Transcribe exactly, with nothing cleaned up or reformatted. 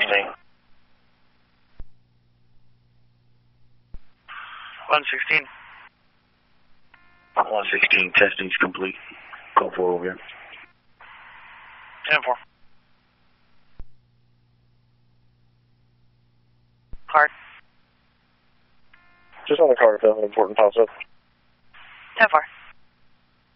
sixteen. one sixteen. one sixteen, testing's complete. Call four over here. ten four. Card. Just on the card, if an important pops up. ten four.